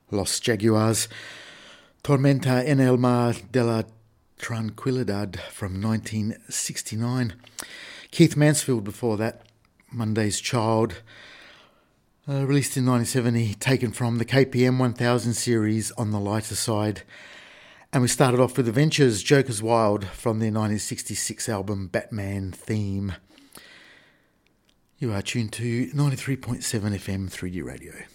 Los Jaguars, Tormenta en el Mar de la Tranquilidad from 1969. Keith Mansfield before that, Monday's Child, released in 1970, taken from the KPM 1000 series On the Lighter Side. And we started off with Adventures, Joker's Wild from their 1966 album Batman Theme. You are tuned to 93.7 FM 3D Radio.